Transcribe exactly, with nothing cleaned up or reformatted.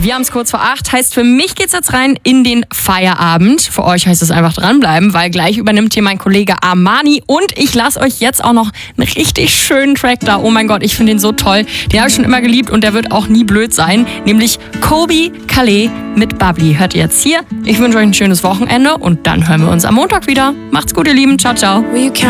Wir haben es kurz vor acht. Heißt, für mich geht's jetzt rein in den Feierabend. Für euch heißt es einfach dranbleiben, weil gleich übernimmt hier mein Kollege Armani. Und ich lasse euch jetzt auch noch einen richtig schönen Track da. Oh mein Gott, ich finde den so toll. Den habe ich schon immer geliebt und der wird auch nie blöd sein. Nämlich Kobe Calais mit Bubbly. Hört ihr jetzt hier. Ich wünsche euch ein schönes Wochenende und dann hören wir uns am Montag wieder. Macht's gut, ihr Lieben. Ciao, ciao.